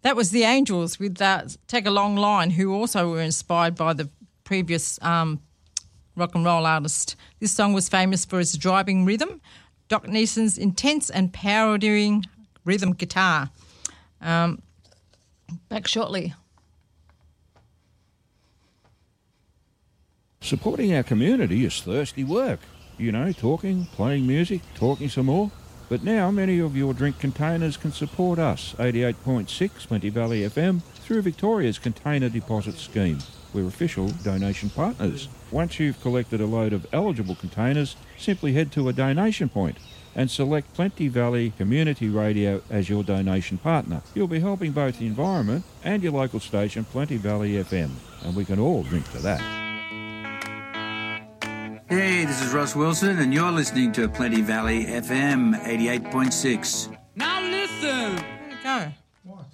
That was the Angels with Take a Long Line, who also were inspired by the previous rock and roll artist. This song was famous for its driving rhythm, Doc Neeson's intense and powering rhythm guitar. Back shortly. Supporting our community is thirsty work. You know, talking, playing music, talking some more. But now many of your drink containers can support us, 88.6 Plenty Valley FM, through Victoria's Container Deposit Scheme. We're official donation partners. Once you've collected a load of eligible containers, simply head to a donation point and select Plenty Valley Community Radio as your donation partner. You'll be helping both the environment and your local station, Plenty Valley FM, and we can all drink to that. Hey, this is Ross Wilson, and you're listening to Plenty Valley FM 88.6. Now listen! Where'd it go? What?